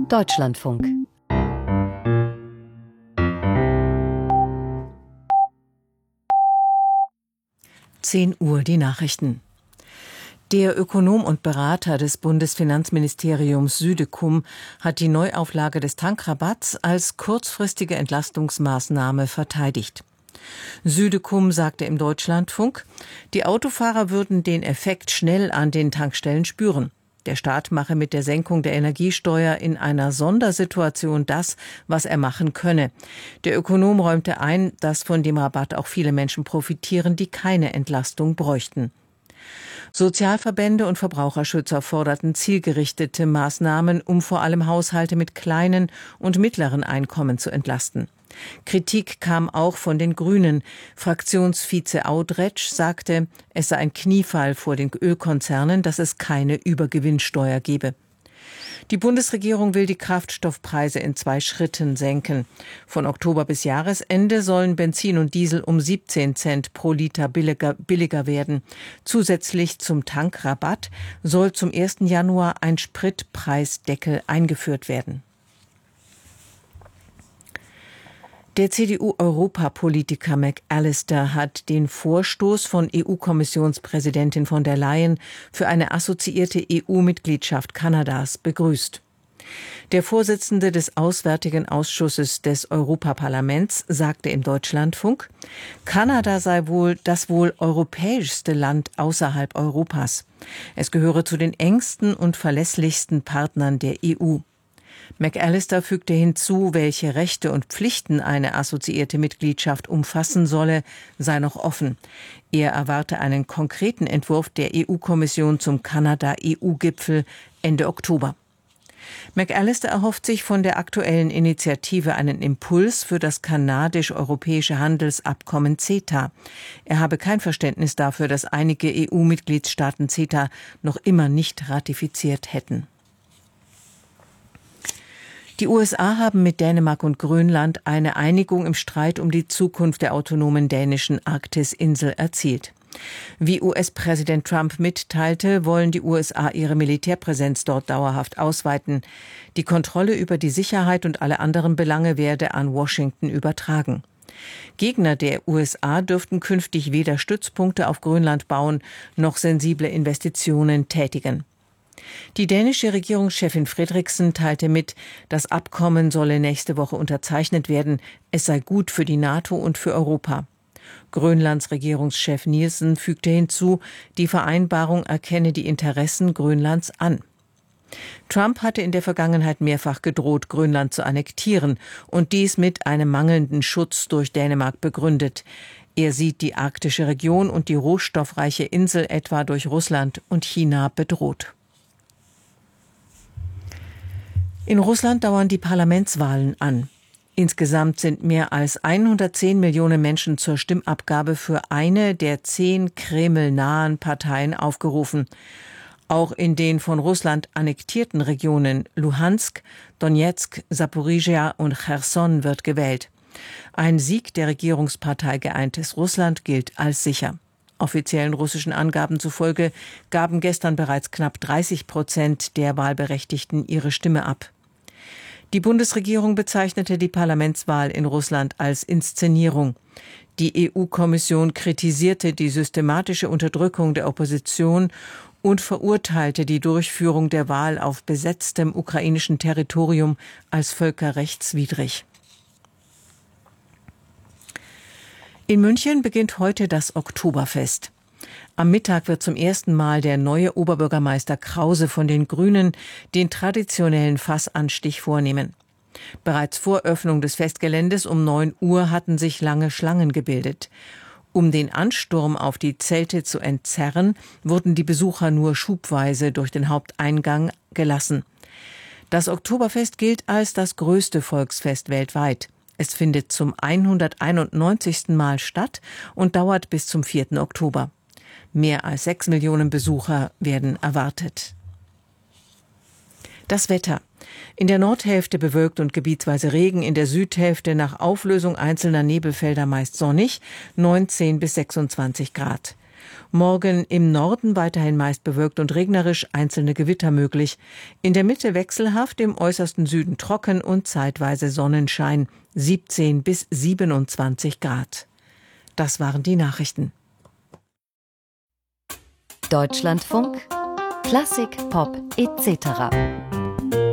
Deutschlandfunk. (10 Uhr) die Nachrichten. Der Ökonom und Berater des Bundesfinanzministeriums Südekum hat die Neuauflage des Tankrabatts als kurzfristige Entlastungsmaßnahme verteidigt. Südekum sagte im Deutschlandfunk, die Autofahrer würden den Effekt schnell an den Tankstellen spüren. Der Staat mache mit der Senkung der Energiesteuer in einer Sondersituation das, was er machen könne. Der Ökonom räumte ein, dass von dem Rabatt auch viele Menschen profitieren, die keine Entlastung bräuchten. Sozialverbände und Verbraucherschützer forderten zielgerichtete Maßnahmen, um vor allem Haushalte mit kleinen und mittleren Einkommen zu entlasten. Kritik kam auch von den Grünen. Fraktionsvize Audretsch sagte, es sei ein Kniefall vor den Ölkonzernen, dass es keine Übergewinnsteuer gebe. Die Bundesregierung will die Kraftstoffpreise in 2 Schritten senken. Von Oktober bis Jahresende sollen Benzin und Diesel um 17 Cent pro Liter billiger werden. Zusätzlich zum Tankrabatt soll zum 1. Januar ein Spritpreisdeckel eingeführt werden. Der CDU-Europapolitiker McAllister hat den Vorstoß von EU-Kommissionspräsidentin von der Leyen für eine assoziierte EU-Mitgliedschaft Kanadas begrüßt. Der Vorsitzende des Auswärtigen Ausschusses des Europaparlaments sagte im Deutschlandfunk, Kanada sei das wohl europäischste Land außerhalb Europas. Es gehöre zu den engsten und verlässlichsten Partnern der EU. McAllister fügte hinzu, welche Rechte und Pflichten eine assoziierte Mitgliedschaft umfassen solle, sei noch offen. Er erwarte einen konkreten Entwurf der EU-Kommission zum Kanada-EU-Gipfel Ende Oktober. McAllister erhofft sich von der aktuellen Initiative einen Impuls für das kanadisch-europäische Handelsabkommen CETA. Er habe kein Verständnis dafür, dass einige EU-Mitgliedstaaten CETA noch immer nicht ratifiziert hätten. Die USA haben mit Dänemark und Grönland eine Einigung im Streit um die Zukunft der autonomen dänischen Arktisinsel erzielt. Wie US-Präsident Trump mitteilte, wollen die USA ihre Militärpräsenz dort dauerhaft ausweiten. Die Kontrolle über die Sicherheit und alle anderen Belange werde an Washington übertragen. Gegner der USA dürften künftig weder Stützpunkte auf Grönland bauen, noch sensible Investitionen tätigen. Die dänische Regierungschefin Frederiksen teilte mit, das Abkommen solle nächste Woche unterzeichnet werden. Es sei gut für die NATO und für Europa. Grönlands Regierungschef Nielsen fügte hinzu, die Vereinbarung erkenne die Interessen Grönlands an. Trump hatte in der Vergangenheit mehrfach gedroht, Grönland zu annektieren und dies mit einem mangelnden Schutz durch Dänemark begründet. Er sieht die arktische Region und die rohstoffreiche Insel etwa durch Russland und China bedroht. In Russland dauern die Parlamentswahlen an. Insgesamt sind mehr als 110 Millionen Menschen zur Stimmabgabe für eine der 10 Kreml-nahen Parteien aufgerufen. Auch in den von Russland annektierten Regionen Luhansk, Donezk, Saporizhia und Cherson wird gewählt. Ein Sieg der Regierungspartei Geeintes Russland gilt als sicher. Offiziellen russischen Angaben zufolge gaben gestern bereits knapp 30% der Wahlberechtigten ihre Stimme ab. Die Bundesregierung bezeichnete die Parlamentswahl in Russland als Inszenierung. Die EU-Kommission kritisierte die systematische Unterdrückung der Opposition und verurteilte die Durchführung der Wahl auf besetztem ukrainischen Territorium als völkerrechtswidrig. In München beginnt heute das Oktoberfest. Am Mittag wird zum ersten Mal der neue Oberbürgermeister Krause von den Grünen den traditionellen Fassanstich vornehmen. Bereits vor Öffnung des Festgeländes um 9 Uhr hatten sich lange Schlangen gebildet. Um den Ansturm auf die Zelte zu entzerren, wurden die Besucher nur schubweise durch den Haupteingang gelassen. Das Oktoberfest gilt als das größte Volksfest weltweit. Es findet zum 191. Mal statt und dauert bis zum 4. Oktober. Mehr als 6 Millionen Besucher werden erwartet. Das Wetter. In der Nordhälfte bewölkt und gebietsweise Regen, in der Südhälfte nach Auflösung einzelner Nebelfelder meist sonnig, 19 bis 26 Grad. Morgen im Norden weiterhin meist bewölkt und regnerisch, einzelne Gewitter möglich. In der Mitte wechselhaft, im äußersten Süden trocken und zeitweise Sonnenschein. 17 bis 27 Grad. Das waren die Nachrichten. Deutschlandfunk, Klassik, Pop etc.